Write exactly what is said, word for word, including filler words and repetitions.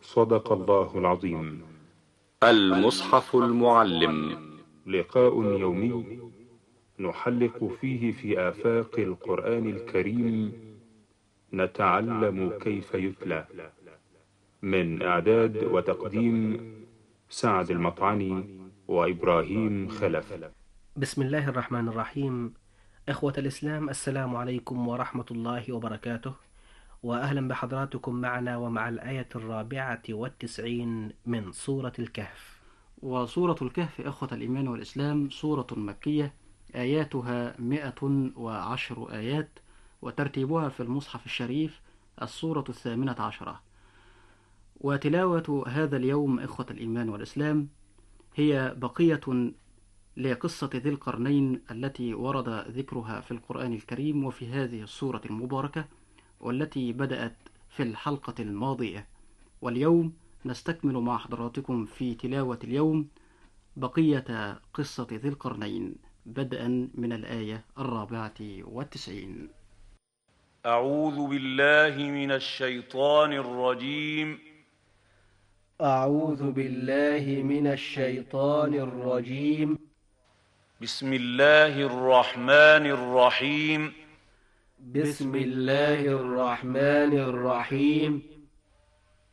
صدق الله العظيم. المصحف المعلم، لقاء يومي نحلق فيه في آفاق القرآن الكريم، نتعلم كيف يتلى. من إعداد وتقديم سعد المطعني وإبراهيم خلف. بسم الله الرحمن الرحيم. إخوة الإسلام، السلام عليكم ورحمة الله وبركاته، وأهلا بحضراتكم معنا ومع الآية الرابعة والتسعين من سورة الكهف. وسورة الكهف إخوة الإيمان والإسلام سورة مكية، آياتها مئة وعشر آيات، وترتيبها في المصحف الشريف السورة الثامنة عشرة. وتلاوة هذا اليوم إخوة الإيمان والإسلام هي بقية لقصة ذي القرنين التي ورد ذكرها في القرآن الكريم وفي هذه السورة المباركة، والتي بدأت في الحلقة الماضية. واليوم نستكمل مع حضراتكم في تلاوة اليوم بقية قصة ذي القرنين، بدءا من الآية الرابعة والتسعين. أعوذ بالله من الشيطان الرجيم. أعوذ بالله من الشيطان الرجيم. بسم الله الرحمن الرحيم. بسم الله الرحمن الرحيم.